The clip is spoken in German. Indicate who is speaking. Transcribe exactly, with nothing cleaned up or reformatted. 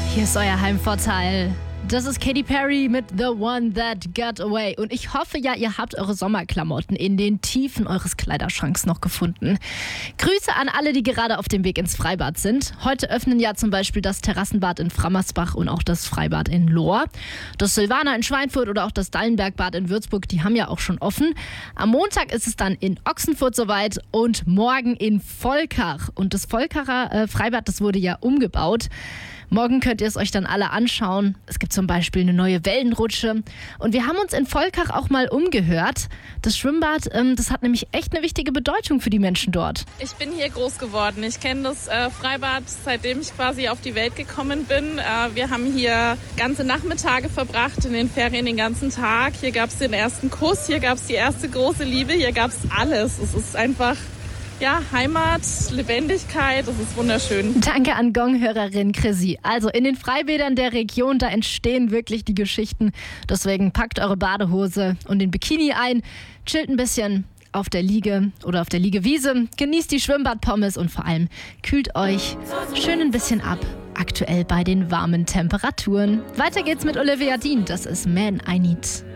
Speaker 1: Hier ist euer Heimvorteil. Das ist Katy Perry mit The One That Got Away. Und ich hoffe ja, ihr habt eure Sommerklamotten in den Tiefen eures Kleiderschranks noch gefunden. Grüße an alle, die gerade auf dem Weg ins Freibad sind. Heute öffnen ja zum Beispiel das Terrassenbad in Frammersbach und auch das Freibad in Lohr. Das Silvana in Schweinfurt oder auch das Dallenbergbad in Würzburg, die haben ja auch schon offen. Am Montag ist es dann in Ochsenfurt soweit und morgen in Volkach. Und das Volkacher äh, Freibad, das wurde ja umgebaut. Morgen könnt ihr es euch dann alle anschauen. Es gibt zum Beispiel eine neue Wellenrutsche. Und wir haben uns in Volkach auch mal umgehört. Das Schwimmbad, ähm, das hat nämlich echt eine wichtige Bedeutung für die Menschen dort.
Speaker 2: Ich bin hier groß geworden. Ich kenne das äh, Freibad, seitdem ich quasi auf die Welt gekommen bin. Äh, wir haben hier ganze Nachmittage verbracht, in den Ferien den ganzen Tag. Hier gab es den ersten Kuss, hier gab es die erste große Liebe, hier gab es alles. Es ist einfach... Ja, Heimat, Lebendigkeit, das ist wunderschön.
Speaker 1: Danke an Gong-Hörerin Chrissy. Also in den Freibädern der Region, da entstehen wirklich die Geschichten. Deswegen packt eure Badehose und den Bikini ein, chillt ein bisschen auf der Liege oder auf der Liegewiese, genießt die Schwimmbadpommes und vor allem kühlt euch schön ein bisschen ab. Aktuell bei den warmen Temperaturen. Weiter geht's mit Olivia Dean, das ist Man I Need.